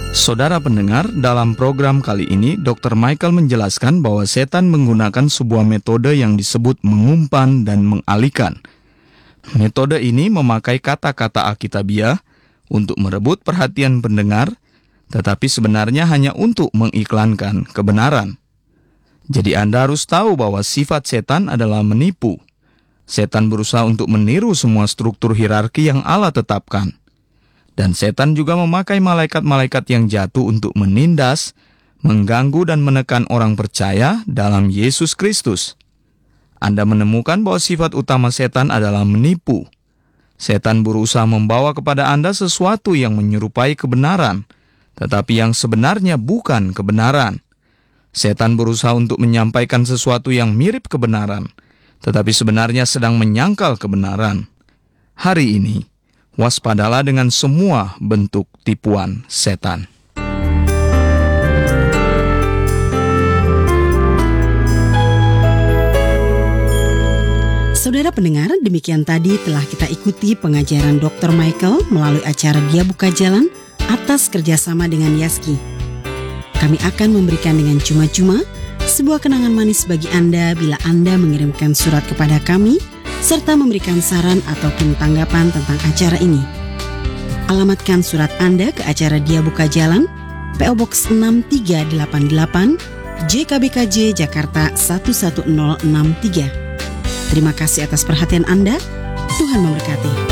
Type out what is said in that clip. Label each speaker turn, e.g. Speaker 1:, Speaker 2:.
Speaker 1: Saudara pendengar, dalam program kali ini Dr. Michael menjelaskan bahwa setan menggunakan sebuah metode yang disebut mengumpan dan mengalihkan. Metode ini memakai kata-kata Alkitabiah untuk merebut perhatian pendengar, tetapi sebenarnya hanya untuk mengiklankan kebenaran. Jadi Anda harus tahu bahwa sifat setan adalah menipu. Setan berusaha untuk meniru semua struktur hierarki yang Allah tetapkan. Dan setan juga memakai malaikat-malaikat yang jatuh untuk menindas, mengganggu dan menekan orang percaya dalam Yesus Kristus. Anda menemukan bahwa sifat utama setan adalah menipu. Setan berusaha membawa kepada Anda sesuatu yang menyerupai kebenaran, tetapi yang sebenarnya bukan kebenaran. Setan berusaha untuk menyampaikan sesuatu yang mirip kebenaran, tetapi sebenarnya sedang menyangkal kebenaran. Hari ini, waspadalah dengan semua bentuk tipuan setan.
Speaker 2: Saudara pendengar, demikian tadi telah kita ikuti pengajaran Dr. Michael melalui acara Dia Buka Jalan atas kerjasama dengan Yaski. Kami akan memberikan dengan cuma-cuma sebuah kenangan manis bagi Anda bila Anda mengirimkan surat kepada kami serta memberikan saran ataupun tanggapan tentang acara ini. Alamatkan surat Anda ke acara Dia Buka Jalan, PO Box 6388, JKBKJ Jakarta 11063. Terima kasih atas perhatian Anda. Tuhan memberkati.